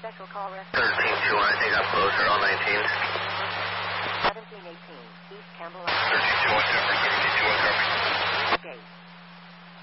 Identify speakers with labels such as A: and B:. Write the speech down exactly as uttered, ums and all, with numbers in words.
A: special call reference.
B: thirteen two, I think I'm closer on nineteen.
A: seventeen eighteen, East Campbell.